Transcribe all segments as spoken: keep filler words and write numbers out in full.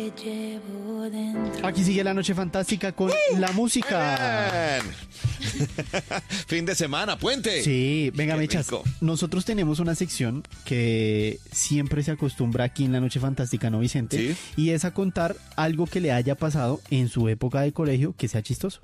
que llevo dentro. Aquí sigue la noche fantástica con la música. Bien. Fin de semana, puente. Sí, venga, Qué Mechas. rico. Nosotros tenemos una sección que siempre se acostumbra aquí en la noche fantástica, ¿no, Vicente? Sí. Y es a contar algo que le haya pasado en su época de colegio que sea chistoso.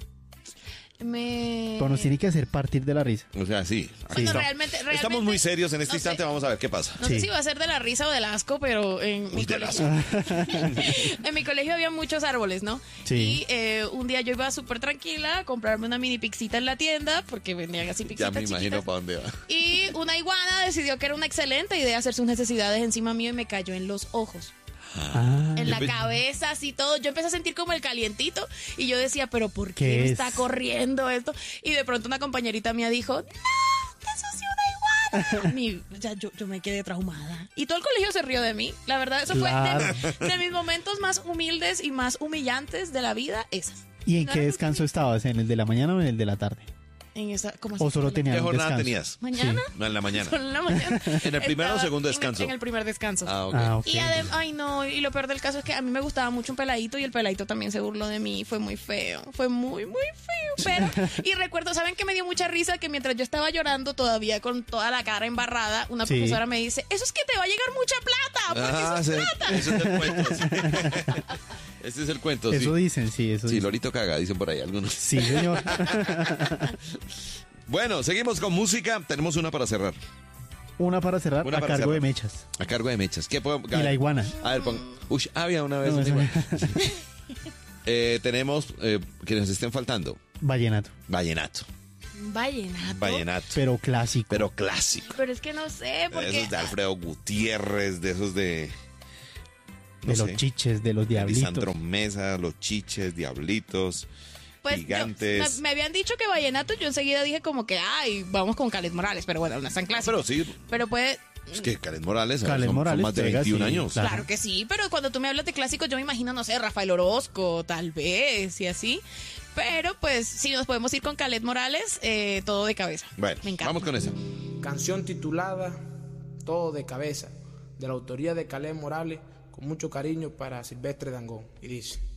Me... Pero nos tiene que hacer partir de la risa. O sea, sí. Bueno, Está- realmente, realmente- Estamos muy serios en este no instante, sé. vamos a ver qué pasa. No Sí. sé si va a ser de la risa o del asco, pero en mi Uy, del colegio... en mi colegio había muchos árboles, ¿no? Sí. Y eh, un día yo iba súper tranquila a comprarme una mini pixita en la tienda, porque vendían así Ya pixitas me imagino chiquitas. para dónde va. Y una iguana decidió que era una excelente idea hacer sus necesidades encima mío y me cayó en los ojos. Ah, En la Yo pe- cabeza, así todo. Yo empecé a sentir como el calientito y yo decía, pero ¿por ¿Qué qué me es? está corriendo esto? Y de pronto una compañerita mía dijo, ¡no! ¡Te sució una iguana! Mi- ya, yo, yo me quedé traumada. Y todo el colegio se rió de mí. La verdad, eso Claro. fue de, de mis momentos más humildes y más humillantes de la vida, esas. ¿Y en No qué era descanso estabas? ¿En el de la mañana o en el de la tarde? En esa, ¿cómo ¿O así? solo tenían ¿Qué un jornada descanso? tenías? ¿Mañana? No, en la mañana. Solo en la mañana. ¿En el primero o Estaba segundo en el- descanso? En el primer descanso. Ah, ok. Ah, ok. Y además, ay no, y lo peor del caso es que a mí me gustaba mucho un peladito y el peladito también se burló de mí, fue muy feo, fue muy, muy feo, pero, y recuerdo, ¿saben qué me dio mucha risa? Que mientras yo estaba llorando todavía con toda la cara embarrada, una Sí. profesora me dice, eso es que te va a llegar mucha plata, porque Ah, eso es sí, plata. ese es el cuento. sí. Ese es el cuento, sí. Eso dicen, sí, eso Sí, dicen. Lorito caga, dicen por ahí algunos. Sí, señor. Bueno, seguimos con música. Tenemos una para cerrar. Una para cerrar Una a para cargo cerrar. de Mechas. A cargo de Mechas. ¿Qué podemos? Y la iguana. A ver, pon. Uy, había una vez. No, una eso- iguana. Eh, tenemos eh, que nos estén faltando. Vallenato. Vallenato. Vallenato. Vallenato. Pero clásico. Pero clásico. Pero es que no sé, De porque... esos de Alfredo Gutiérrez, de esos de. no de sé, los chiches, de los diablitos. Lisandro Mesa, los chiches, diablitos, Pues yo- gigantes. me, me habían dicho que vallenato, yo enseguida dije como que, ay, vamos con Khaled Morales, pero bueno, no es tan clásico. Pero sí, Pero puede... es que Khaled Morales, a ver, Khaled son, son Morales más de pega, veintiún sí, años. claro. Claro que sí, pero cuando tú me hablas de clásicos, yo me imagino, no sé, Rafael Orozco, tal vez, y así. Pero pues, si nos podemos ir con Khaled Morales, eh, todo de cabeza. Bueno, me encanta. vamos con esa. Canción titulada Todo de cabeza, de la autoría de Khaled Morales, con mucho cariño para Silvestre Dangond. Y dice...